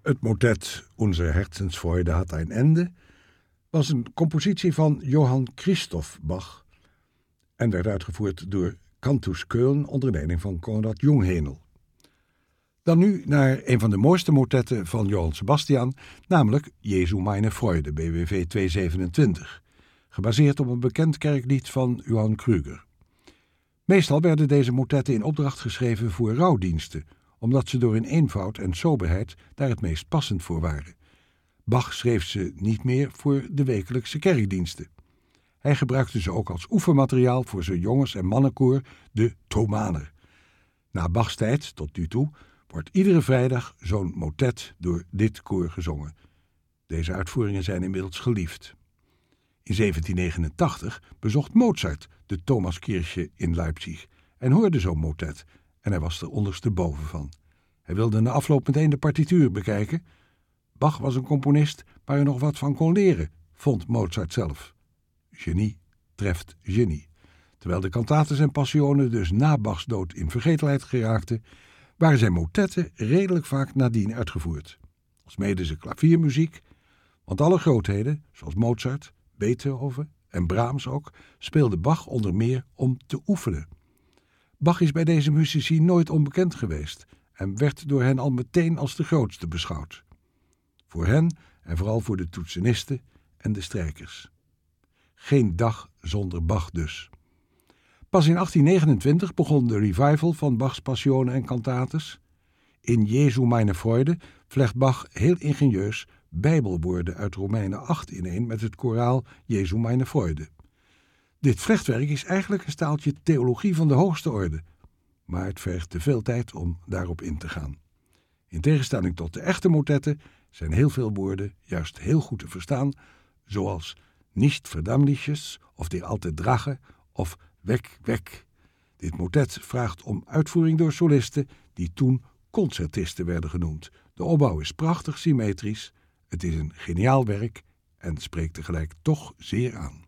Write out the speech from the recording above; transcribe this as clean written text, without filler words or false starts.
Het motet Unsere Herzensfreude hat ein Ende was een compositie van Johann Christoph Bach en werd uitgevoerd door Cantus Köln onder leiding van Konrad Jungheinl. Dan nu naar een van de mooiste motetten van Johann Sebastian, namelijk Jesu meine Freude, BWV 227, gebaseerd op een bekend kerklied van Johann Krüger. Meestal werden deze motetten in opdracht geschreven voor rouwdiensten, omdat ze door hun eenvoud en soberheid daar het meest passend voor waren. Bach schreef ze niet meer voor de wekelijkse kerkdiensten. Hij gebruikte ze ook als oefenmateriaal voor zijn jongens- en mannenkoor, de Thomaner. Na Bachs tijd, tot nu toe, wordt iedere vrijdag zo'n motet door dit koor gezongen. Deze uitvoeringen zijn inmiddels geliefd. In 1789 bezocht Mozart de Thomaskirche in Leipzig en hoorde zo'n motet en hij was er ondersteboven van. Hij wilde na afloop meteen de partituur bekijken. Bach was een componist waar hij nog wat van kon leren, vond Mozart zelf. Genie treft genie. Terwijl de cantates en passionen dus na Bachs dood in vergetelheid geraakten, waren zijn motetten redelijk vaak nadien uitgevoerd. Alsmede zijn klaviermuziek, want alle grootheden, zoals Mozart, Beethoven en Brahms ook, speelde Bach onder meer om te oefenen. Bach is bij deze muzici nooit onbekend geweest en werd door hen al meteen als de grootste beschouwd. Voor hen en vooral voor de toetsenisten en de strijkers. Geen dag zonder Bach dus. Pas in 1829 begon de revival van Bachs passionen en cantates. In Jesu meine Freude vlecht Bach heel ingenieus bijbelwoorden uit Romeinen 8 ineen met het koraal Jesu meine Freude. Dit vlechtwerk is eigenlijk een staaltje theologie van de hoogste orde, maar het vergt te veel tijd om daarop in te gaan. In tegenstelling tot de echte motetten zijn heel veel woorden juist heel goed te verstaan, zoals nicht verdammliches of die alte Drache of weg, weg. Dit motet vraagt om uitvoering door solisten die toen concertisten werden genoemd. De opbouw is prachtig symmetrisch, het is een geniaal werk en spreekt tegelijk toch zeer aan.